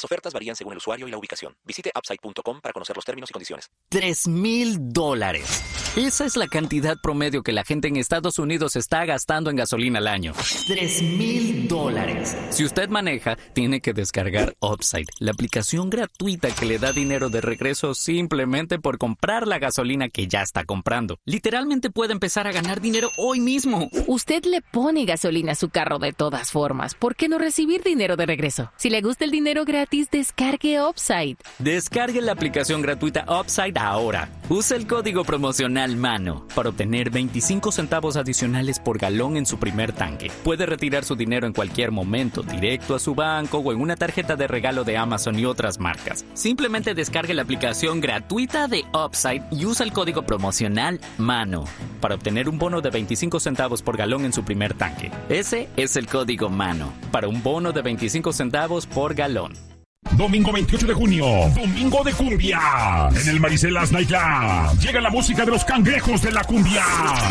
Las ofertas varían según el usuario y la ubicación. Visite upside.com para conocer los términos y condiciones. $3,000. Esa es la cantidad promedio que la gente en Estados Unidos está gastando en gasolina al año. $3,000. Si usted maneja, tiene que descargar Upside, la aplicación gratuita que le da dinero de regreso simplemente por comprar la gasolina que ya está comprando. Literalmente puede empezar a ganar dinero hoy mismo. Usted le pone gasolina a su carro de todas formas. ¿Por qué no recibir dinero de regreso? Si le gusta el dinero gratis, descargue Upside. Descargue la aplicación gratuita Upside ahora. Use el código promocional MANO para obtener 25 centavos adicionales por galón en su primer tanque. Puede retirar su dinero en cualquier momento, directo a su banco o en una tarjeta de regalo de Amazon y otras marcas. Simplemente descargue la aplicación gratuita de Upside y usa el código promocional MANO para obtener un bono de 25 centavos por galón en su primer tanque. Ese es el código MANO para un bono de 25 centavos por galón. Domingo 28 de junio, Domingo de Cumbia. En el Maricelas Nightclub llega la música de los cangrejos de la cumbia.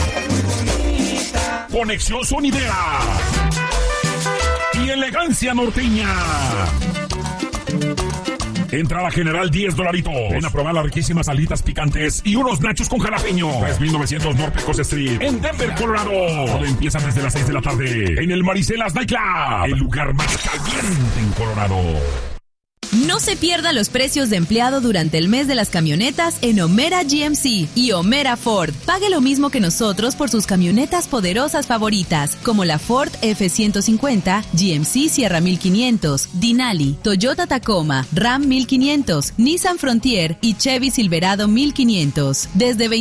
Conexión sonidera y elegancia norteña. Entrada general $10. Ven a probar las riquísimas alitas picantes y unos nachos con jalapeño. 3900 North Coast Street, en Denver, Colorado. Todo empieza desde las 6 de la tarde en el Maricelas Nightclub, el lugar más caliente en Colorado. No se pierda los precios de empleado durante el mes de las camionetas en O'Meara GMC y O'Meara Ford. Pague lo mismo que nosotros por sus camionetas poderosas favoritas, como la Ford F-150, GMC Sierra 1500, Denali, Toyota Tacoma, Ram 1500, Nissan Frontier y Chevy Silverado 1500. Desde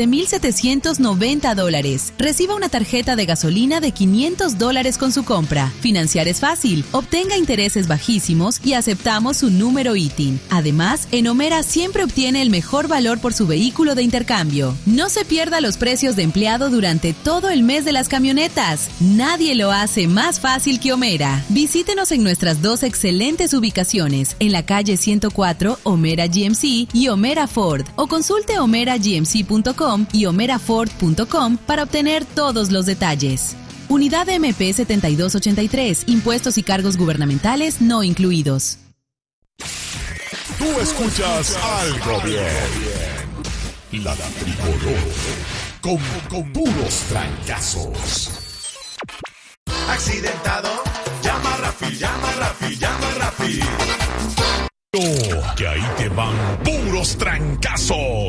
$27,790. Reciba una tarjeta de gasolina de $500 con su compra. Financiar es fácil. Obtenga intereses bajísimos y aceptamos su número ITIN. Además, en O'Meara siempre obtiene el mejor valor por su vehículo de intercambio. No se pierda los precios de empleado durante todo el mes de las camionetas. Nadie lo hace más fácil que O'Meara. Visítenos en nuestras dos excelentes ubicaciones, en la calle 104, O'Meara GMC y O'Meara Ford, o consulte omeragmc.com y omeraford.com para obtener todos los detalles. Unidad MP 7283, impuestos y cargos gubernamentales no incluidos. Tú escuchas algo bien. La tricolor. Con puros trancazos. Accidentado. Llama a Rafi, llama a Rafi, llama a Rafi. Que ahí te van puros trancazos.